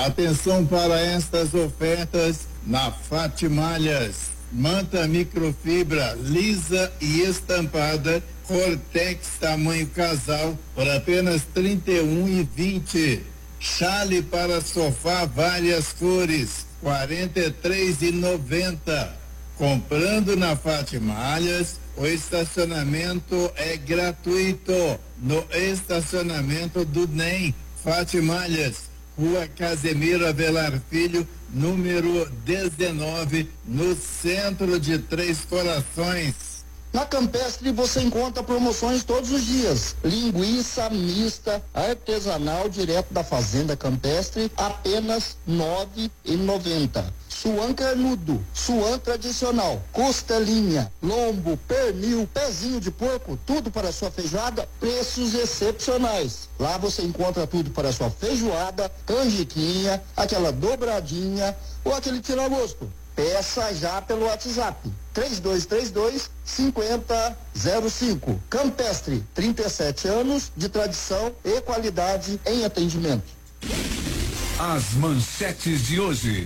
Atenção para estas ofertas na Fatimalhas. Manta microfibra lisa e estampada Cortex tamanho casal por apenas R$31,20. Chale para sofá várias cores R$43,90. Comprando na Fatimalhas, o estacionamento é gratuito no estacionamento do NEM. Fatimalhas, Rua Casemiro Avelar Filho, número 19, no centro de Três Corações. Na Campestre você encontra promoções todos os dias. Linguiça mista artesanal direto da fazenda Campestre, apenas R$9,90. Suan carnudo, suan tradicional, costelinha, lombo, pernil, pezinho de porco, tudo para sua feijoada, preços excepcionais. Lá você encontra tudo para sua feijoada, canjiquinha, aquela dobradinha ou aquele tira-gosto. Peça já pelo WhatsApp 3232-5005. Campestre, 37 anos de tradição e qualidade em atendimento. As manchetes de hoje.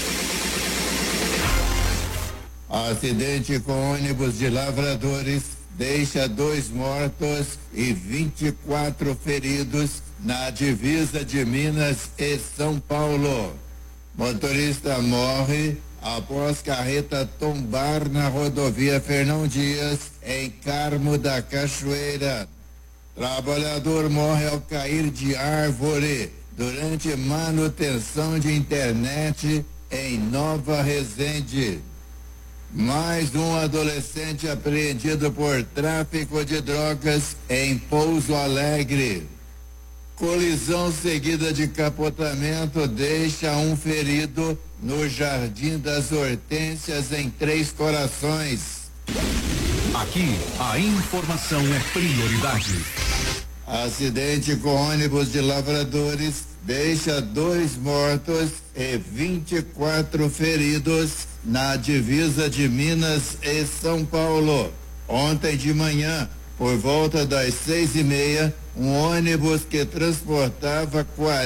Acidente com ônibus de Lavradores deixa 2 mortos e 24 feridos na divisa de Minas e São Paulo. Motorista morre após carreta tombar na rodovia Fernão Dias, em Carmo da Cachoeira. Trabalhador morre ao cair de árvore durante manutenção de internet em Nova Resende. Mais um adolescente apreendido por tráfico de drogas em Pouso Alegre. Colisão seguida de capotamento deixa um ferido no Jardim das Hortênsias, em Três Corações. Aqui, a informação é prioridade. Acidente com ônibus de Lavradores deixa 2 mortos e 24 feridos na divisa de Minas e São Paulo. Ontem de manhã, por volta das 6:30, um ônibus que transportava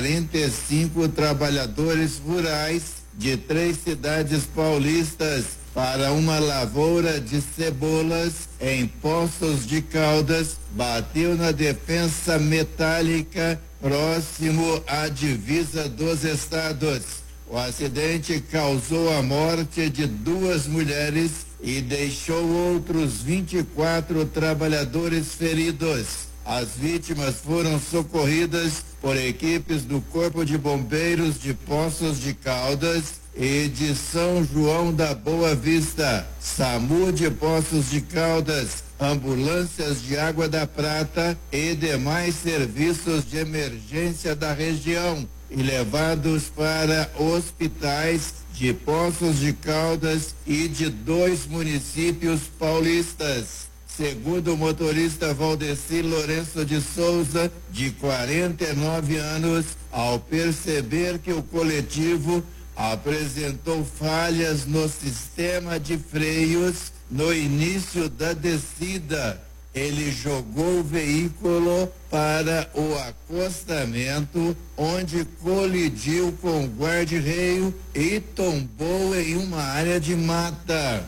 45 trabalhadores rurais de 3 cidades paulistas para uma lavoura de cebolas em Poços de Caldas bateu na defensa metálica próximo à divisa dos estados. O acidente causou a morte de 2 mulheres e deixou outros 24 trabalhadores feridos. As vítimas foram socorridas por equipes do Corpo de Bombeiros de Poços de Caldas e de São João da Boa Vista, SAMU de Poços de Caldas, ambulâncias de Água da Prata e demais serviços de emergência da região, e levados para hospitais de Poços de Caldas e de 2 municípios paulistas. Segundo o motorista Valdeci Lourenço de Souza, de 49 anos, ao perceber que o coletivo apresentou falhas no sistema de freios no início da descida, ele jogou o veículo para o acostamento, onde colidiu com o guarda-reio e tombou em uma área de mata.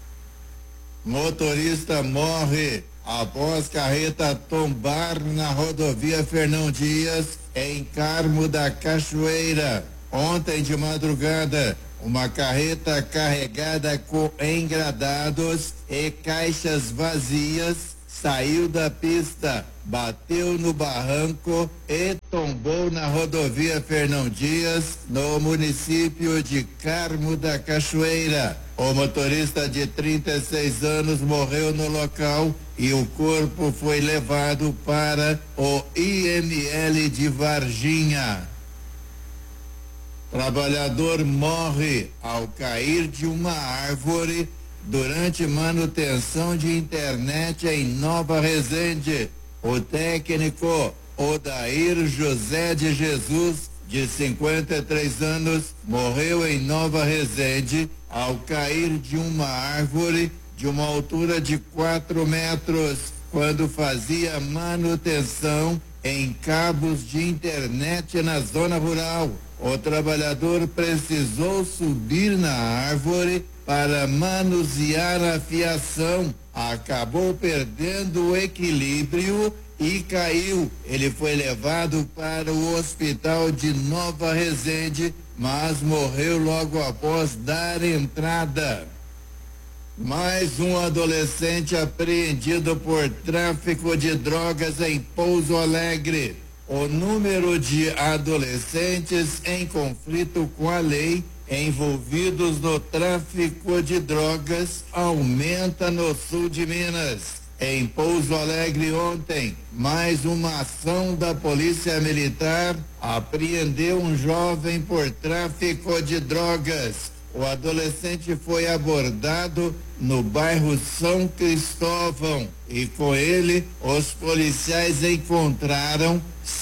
Motorista morre após carreta tombar na rodovia Fernão Dias, em Carmo da Cachoeira. Ontem de madrugada, uma carreta carregada com engradados e caixas vazias saiu da pista, bateu no barranco e tombou na rodovia Fernão Dias, no município de Carmo da Cachoeira. O motorista de 36 anos morreu no local e o corpo foi levado para o IML de Varginha. Trabalhador morre ao cair de uma árvore durante manutenção de internet em Nova Resende. O técnico Odair José de Jesus, de 53 anos, morreu em Nova Resende ao cair de uma árvore de uma altura de 4 metros, quando fazia manutenção em cabos de internet na zona rural. O trabalhador precisou subir na árvore para manusear a fiação. Acabou perdendo o equilíbrio e caiu. Ele foi levado para o hospital de Nova Resende, mas morreu logo após dar entrada. Mais um adolescente apreendido por tráfico de drogas em Pouso Alegre. O número de adolescentes em conflito com a lei envolvidos no tráfico de drogas aumenta no sul de Minas. Em Pouso Alegre ontem, mais uma ação da Polícia Militar apreendeu um jovem por tráfico de drogas. O adolescente foi abordado no bairro São Cristóvão e com ele os policiais encontraram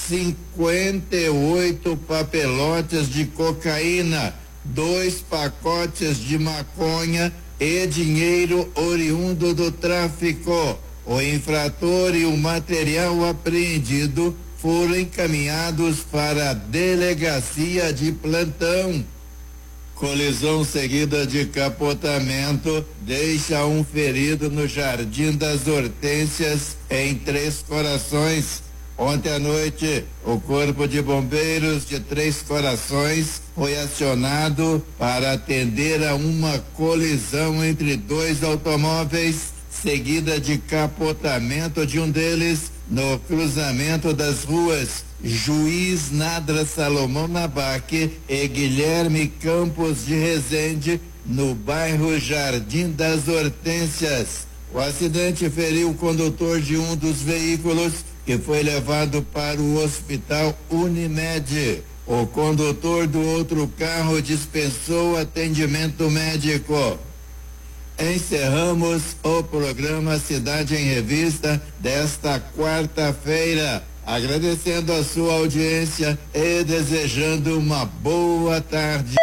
58 papelotes de cocaína, 2 pacotes de maconha e dinheiro oriundo do tráfico. O infrator e o material apreendido foram encaminhados para a delegacia de plantão. Colisão seguida de capotamento deixa um ferido no Jardim das Hortênsias, em Três Corações. Ontem à noite, o Corpo de Bombeiros de Três Corações foi acionado para atender a uma colisão entre 2 automóveis, seguida de capotamento de um deles no cruzamento das ruas Juiz Nadra Salomão Nabaque e Guilherme Campos de Resende, no bairro Jardim das Hortênsias. O acidente feriu o condutor de um dos veículos, que foi levado para o hospital Unimed. O condutor do outro carro dispensou atendimento médico. Encerramos o programa Cidade em Revista desta quarta-feira, agradecendo a sua audiência e desejando uma boa tarde.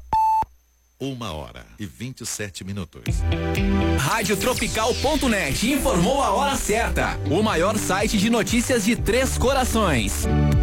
1h27. Radiotropical.net informou a hora certa. O maior site de notícias de Três Corações.